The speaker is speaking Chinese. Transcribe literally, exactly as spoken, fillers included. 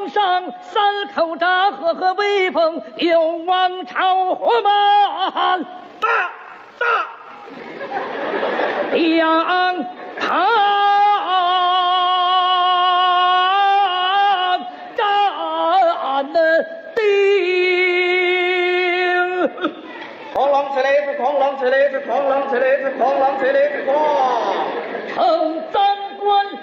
上三口闸，赫赫威风，有王朝活满。 大大两旁站的定。 哐啷起来是哐啷起来是哐啷起来是哐啷起来是哐。 称赞。